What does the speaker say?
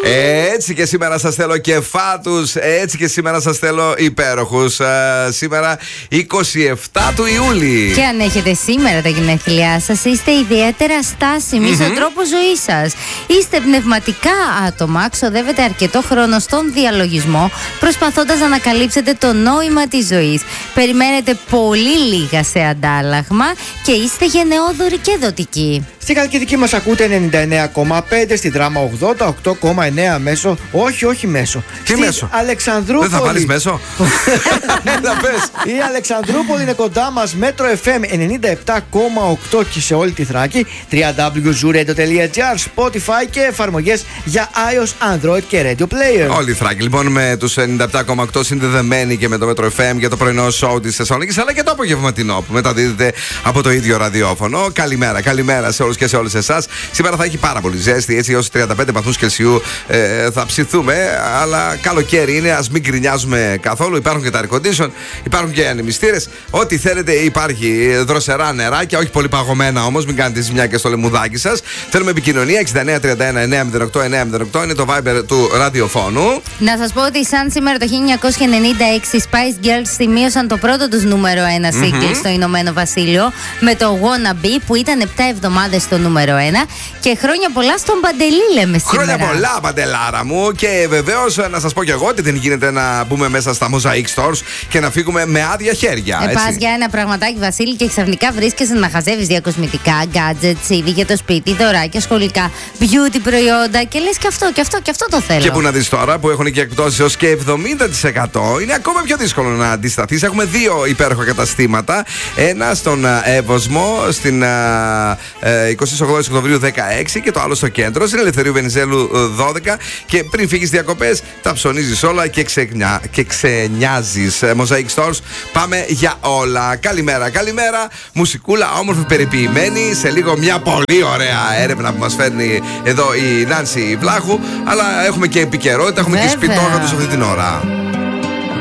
Έτσι και σήμερα σας θέλω κεφάτους. Έτσι και σήμερα σας θέλω υπέροχους. Σήμερα 27 του Ιούλη. Και αν έχετε σήμερα τα γενέθλιά σας, είστε ιδιαίτερα στάσιμοι στον τρόπο ζωής σας. Είστε πνευματικά άτομα, ξοδεύετε αρκετό χρόνο στον διαλογισμό, προσπαθώντας να ανακαλύψετε το νόημα της ζωής. Περιμένετε πολύ λίγα σε αντάλλαγμα και είστε γενναιόδοροι και δοτικοί. Στη Χαλκιδική μας ακούτε 99,5, στη Δράμα 88,9 μέσο. Όχι μέσο. Τι μέσο? Αλεξανδρούπολη. Δεν θα βάλεις μέσο? Η Αλεξανδρούπολη είναι κοντά μας. Μέτρο FM 97,8 και σε όλη τη Θράκη. www.zooradio.gr, Spotify και εφαρμογές για iOS, Android και Radio Player. Όλη η Θράκη λοιπόν με τους 97,8 συνδεδεμένοι και με το Μέτρο FM για το πρωινό σοου της Θεσσαλονίκης, αλλά και το απογευματινό που μεταδίδεται από το ίδιο ραδιόφωνο. Καλημέρα σε όλους και σε όλες εσάς. Σήμερα θα έχει πάρα πολύ ζέστη, έτσι έως 35 βαθμούς Κελσίου θα ψηθούμε, αλλά καλοκαίρι είναι, ας μην γκρινιάζουμε καθόλου. Υπάρχουν και τα air condition, υπάρχουν και οι ανεμιστήρες. Ό,τι θέλετε υπάρχει. Δροσερά νεράκια, όχι πολύ παγωμένα όμως, μην κάνετε ζημιά και στο λαιμουδάκι σας. Θέλουμε επικοινωνία 6931-908-908 είναι το Viber του ραδιοφώνου. Να σας πω ότι σαν σήμερα το 1996 οι Spice Girls σημείωσαν το πρώτο τους νούμερο 1 single στο Ηνωμένο Βασίλειο με το Wanna Be που ήταν 7 εβδομάδες στο νούμερο 1 και χρόνια πολλά στον Παντελή λέμε σήμερα. Χρόνια πολλά Παντελάρα μου και βεβαίως να σας πω κι εγώ ότι δεν γίνεται να μπούμε μέσα στα Mosaic Stores και να φύγουμε με άδεια χέρια. Πας για ένα πραγματάκι Βασίλη και ξαφνικά βρίσκεσαι να χαζεύεις διακοσμητικά, gadgets, είδη για το σπίτι, δωράκια, σχολικά, beauty προϊόντα και λες και αυτό το θέλω. Και που να δεις τώρα που έχουν και εκπτώσεις έως και 70% είναι ακόμα πιο δύσκολο να αντισταθείς. Έχουμε δύο υπέροχα καταστήματα. Ένα στον Εύωσμο στην 28 Οκτωβρίου 16 και το άλλο στο κέντρο στην Ελευθερίου Βενιζέλου 12 και πριν φύγεις διακοπές τα ψωνίζεις όλα και ξενιάζεις. Mosaic Stores, πάμε για όλα. Καλημέρα, μουσικούλα όμορφη περιποιημένη, σε λίγο μια πολύ ωραία έρευνα που μας φέρνει εδώ η Νάνση Βλάχου, αλλά έχουμε και επικαιρότητα, έχουμε και σπιτόγατους αυτή την ώρα.